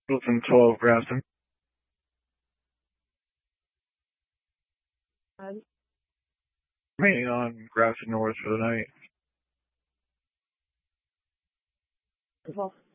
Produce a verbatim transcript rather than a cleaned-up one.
Lieutenant twelve, Grafton. Remaining on Grafton North for the night. Well,